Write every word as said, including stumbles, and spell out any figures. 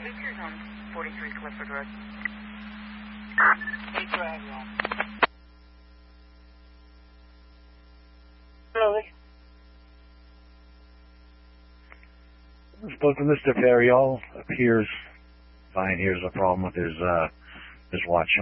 Features on forty-three Clifford Road. Hey, go ahead, Ron. Really? Spoke to Mister Ferriol. Appears fine. Here's a problem with his uh his watch.